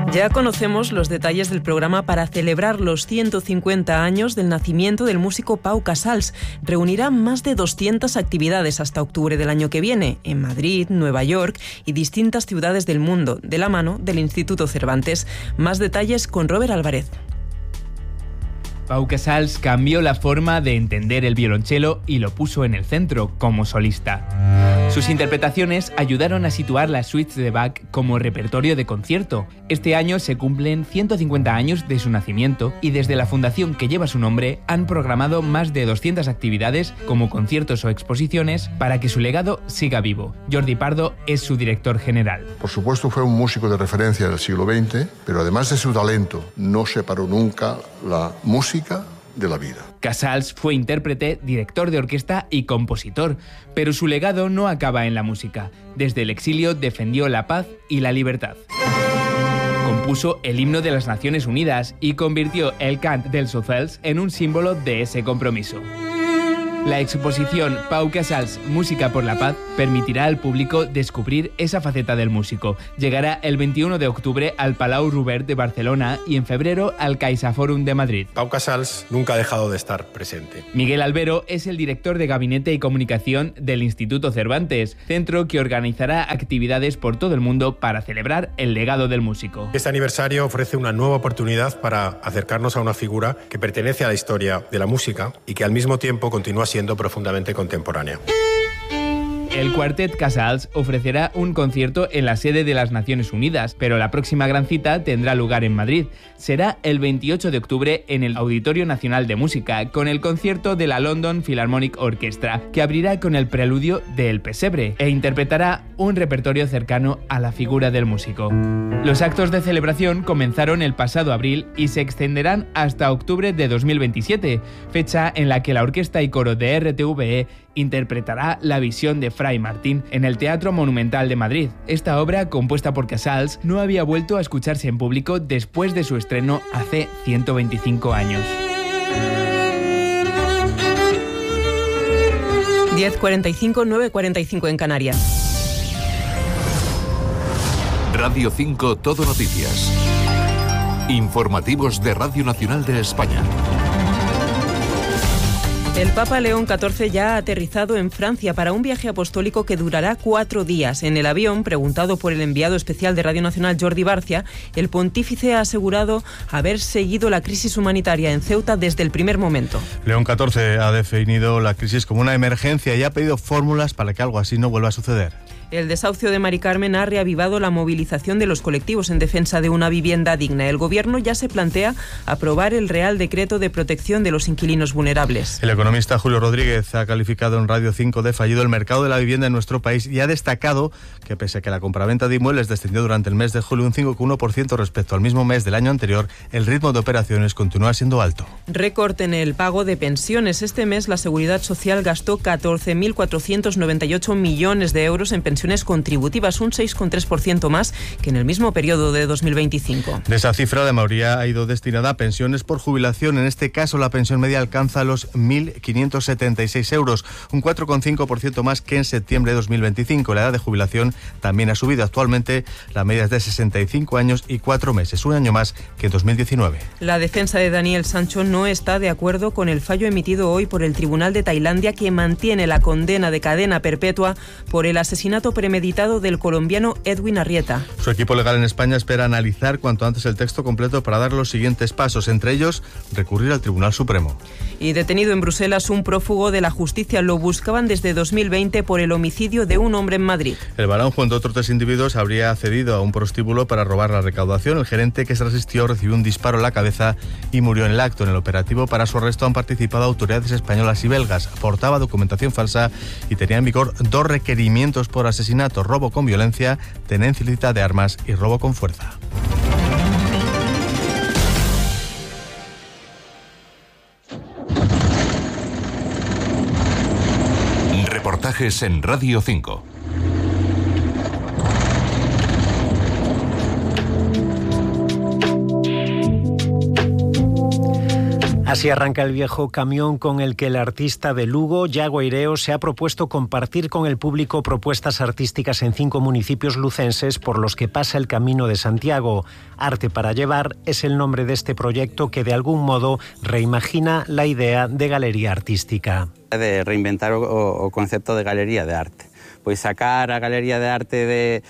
Ya conocemos los detalles del programa para celebrar los 150 años del nacimiento del músico Pau Casals. Reunirá más de 200 actividades hasta octubre del año que viene, en Madrid, Nueva York y distintas ciudades del mundo, de la mano del Instituto Cervantes. Más detalles con Robert Álvarez. Pau Casals cambió la forma de entender el violonchelo y lo puso en el centro como solista. Sus interpretaciones ayudaron a situar las suites de Bach como repertorio de concierto. Este año se cumplen 150 años de su nacimiento y desde la fundación que lleva su nombre han programado más de 200 actividades como conciertos o exposiciones para que su legado siga vivo. Jordi Pardo es su director general. Por supuesto fue un músico de referencia del siglo XX, pero además de su talento no separó nunca la música de la vida. Casals fue intérprete, director de orquesta y compositor, pero su legado no acaba en la música. Desde el exilio defendió la paz y la libertad. Compuso el himno de las Naciones Unidas y convirtió el cant dels Ocels en un símbolo de ese compromiso. La exposición Pau Casals, Música por la Paz, permitirá al público descubrir esa faceta del músico. Llegará el 21 de octubre al Palau Robert de Barcelona y en febrero al CaixaForum de Madrid. Pau Casals nunca ha dejado de estar presente. Miguel Albero es el director de Gabinete y Comunicación del Instituto Cervantes, centro que organizará actividades por todo el mundo para celebrar el legado del músico. Este aniversario ofrece una nueva oportunidad para acercarnos a una figura que pertenece a la historia de la música y que al mismo tiempo continúa siendo profundamente contemporánea. El Cuartet Casals ofrecerá un concierto en la sede de las Naciones Unidas, pero la próxima gran cita tendrá lugar en Madrid. Será el 28 de octubre en el Auditorio Nacional de Música, con el concierto de la London Philharmonic Orchestra, que abrirá con el preludio de El Pesebre e interpretará un repertorio cercano a la figura del músico. Los actos de celebración comenzaron el pasado abril y se extenderán hasta octubre de 2027, fecha en la que la orquesta y coro de RTVE interpretará La Visión de Fray Martín en el Teatro Monumental de Madrid. Esta obra, compuesta por Casals, no había vuelto a escucharse en público después de su estreno hace 125 años. 10:45, 9:45 en Canarias. Radio 5 Todo Noticias. Informativos de Radio Nacional de España. El Papa León XIV ya ha aterrizado en Francia para un viaje apostólico que durará 4 días. En el avión, preguntado por el enviado especial de Radio Nacional, Jordi Barcia, el pontífice ha asegurado haber seguido la crisis humanitaria en Ceuta desde el primer momento. León XIV ha definido la crisis como una emergencia y ha pedido fórmulas para que algo así no vuelva a suceder. El desahucio de Mari Carmen ha reavivado la movilización de los colectivos en defensa de una vivienda digna. El Gobierno ya se plantea aprobar el Real Decreto de Protección de los Inquilinos Vulnerables. El economista Julio Rodríguez ha calificado en Radio 5 de fallido el mercado de la vivienda en nuestro país y ha destacado que pese a que la compraventa de inmuebles descendió durante el mes de julio un 5,1% respecto al mismo mes del año anterior, el ritmo de operaciones continúa siendo alto. Récord en el pago de pensiones. Este mes la Seguridad Social gastó 14.498 millones de euros en pensiones contributivas, un 6,3% más que en el mismo periodo de 2025. De esa cifra, la mayoría ha ido destinada a pensiones por jubilación. En este caso, la pensión media alcanza los 1.576 euros, un 4,5% más que en septiembre de 2025. La edad de jubilación también ha subido. Actualmente, la media es de 65 años y 4 meses, un año más que en 2019. La defensa de Daniel Sancho no está de acuerdo con el fallo emitido hoy por el Tribunal de Tailandia que mantiene la condena de cadena perpetua por el asesinato premeditado del colombiano Edwin Arrieta. Su equipo legal en España espera analizar cuanto antes el texto completo para dar los siguientes pasos, entre ellos recurrir al Tribunal Supremo. Y detenido en Bruselas un prófugo de la justicia. Lo buscaban desde 2020 por el homicidio de un hombre en Madrid. El varón, junto a otros 3 individuos, habría accedido a un prostíbulo para robar la recaudación. El gerente, que se resistió, recibió un disparo en la cabeza y murió en el acto. En el operativo para su arresto han participado autoridades españolas y belgas. Portaba documentación falsa y tenía en vigor 2 requerimientos por asesinato, robo con violencia, tenencia ilícita de armas y robo con fuerza. Reportajes en Radio 5. Así arranca el viejo camión con el que el artista de Lugo, Yago Aireos, se ha propuesto compartir con el público propuestas artísticas en 5 municipios lucenses por los que pasa el Camino de Santiago. Arte para Llevar es el nombre de este proyecto que de algún modo reimagina la idea de galería artística. De reinventar o concepto de galería de arte. Pois sacar a galería de arte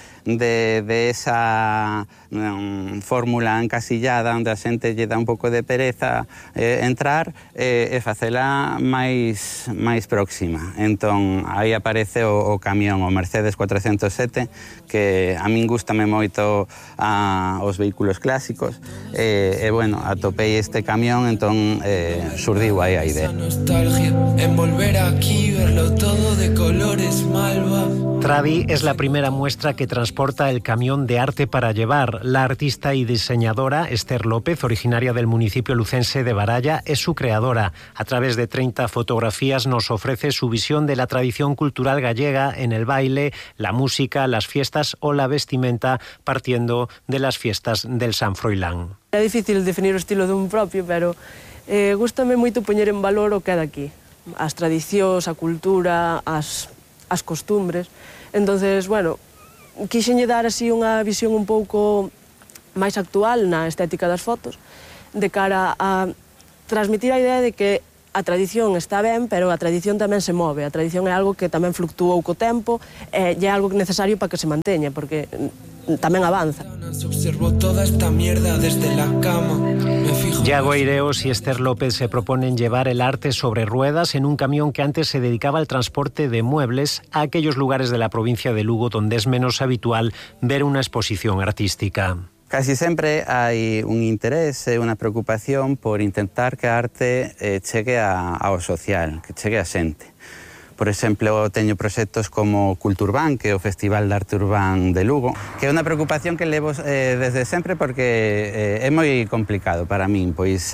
de esa fórmula encasillada onde a xente lle dá un pouco de pereza entrar e facela máis próxima. Entón, aí aparece o camión, o Mercedes 407, que a min gústame moito os vehículos clásicos e bueno, atopei este camión, entón surdiu aí a idea. Nostalgia en volver aquí, verlo todo de colores malva. Tradi es la primera muestra que transporta el camión de Arte para Llevar. La artista y diseñadora Esther López, originaria del municipio lucense de Baralla, es su creadora. A través de 30 fotografías nos ofrece su visión de la tradición cultural gallega en el baile, la música, las fiestas o la vestimenta, partiendo de las fiestas del San Froilán. É difícil definir o estilo dun propio, pero gústame moito poñer en valor o que é daqui. As tradicións, a cultura, as costumbres. Entonces, bueno, quixenlle dar así unha visión un pouco máis actual na estética das fotos, de cara a transmitir a idea de que a tradición está ben, pero a tradición tamén se move. A tradición é algo que tamén fluctuou co tempo e é algo necesario para que se manteña, porque tamén avanza. Observo toda esta mierda desde la cama. Yago Aireos y Esther López se proponen llevar el arte sobre ruedas en un camión que antes se dedicaba al transporte de muebles a aquellos lugares de la provincia de Lugo donde es menos habitual ver una exposición artística. Casi sempre hai un interés e unha preocupación por intentar que a arte chegue ao social, que chegue a xente. Por exemplo, teño proxectos como Culturban, que é o Festival de Arte Urbán de Lugo, que é unha preocupación que levo desde sempre porque é moi complicado para min, pois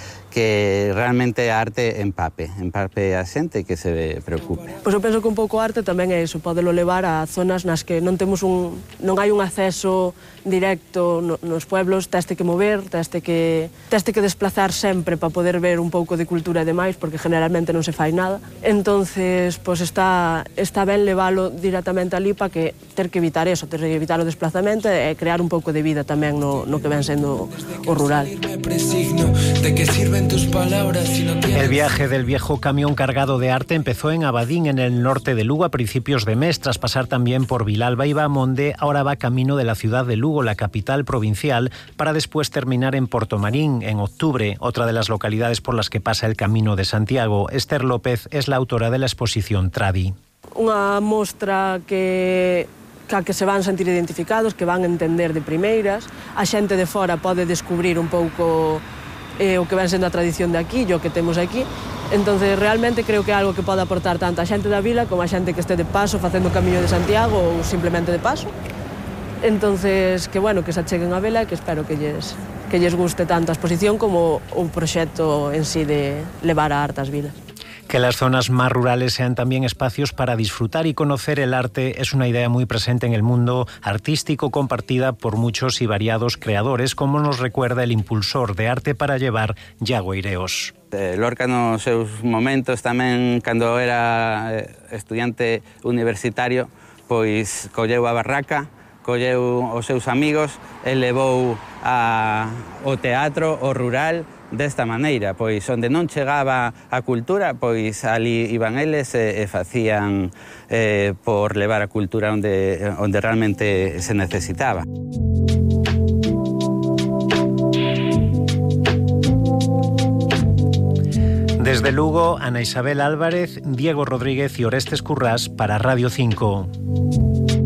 que realmente a arte empape a xente e que se preocupe. Pois eu penso que un pouco arte tamén é iso, podelo levar a zonas nas que non hai un acceso directo nos pueblos, teste que mover, teste que desplazar sempre para poder ver un pouco de cultura e demais, porque generalmente non se fai nada. Entonces, pois está ben leválo directamente ali para que ter que evitar eso, ter que evitar o desplazamento e crear un pouco de vida tamén no que ven sendo o rural. El viaje del viejo camión cargado de arte empezó en Abadín, en el norte de Lugo, a principios de mes. Tras pasar también por Vilalba y Bamonde, ahora va camino de la ciudad de Lugo, la capital provincial, para después terminar en Portomarín, en octubre, otra de las localidades por las que pasa el Camino de Santiago. Esther López es la autora de la exposición Tradi. Unha mostra que se van sentir identificados, que van entender de primeiras. A xente de fora pode descubrir un pouco o que ven sendo a tradición de aquí, o que temos aquí. Entonces, realmente creo que é algo que pode aportar tanto a xente da vila como a xente que este de paso facendo o Camiño de Santiago ou simplemente de paso. Entonces, que bueno, que se acheguen a vela e que espero que lles guste tanto a exposición como o proxecto en sí de levar a arte ás vilas. Que las zonas más rurales sean también espacios para disfrutar y conocer el arte es una idea muy presente en el mundo artístico, compartida por muchos y variados creadores, como nos recuerda el impulsor de Arte para Llevar, Yago Aireos. Lorca nos seus momentos tamén, cando era estudiante universitario, pois colleu a barraca, colleu os seus amigos e levou ao teatro, ao rural, desta maneira, pois onde non chegaba a cultura, pois ali iban eles e facían por levar a cultura onde realmente se necesitaba. Desde Lugo, Ana Isabel Álvarez, Diego Rodríguez y Orestes Currás para Radio 5.